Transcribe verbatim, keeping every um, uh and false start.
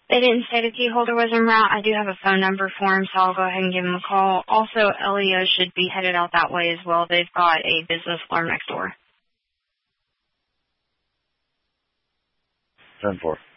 They didn't say the key holder was en route. I do have a phone number for him, so I'll go ahead and give him a call. Also, L E O should be headed out that way as well. They've got a business alarm next door. ten four.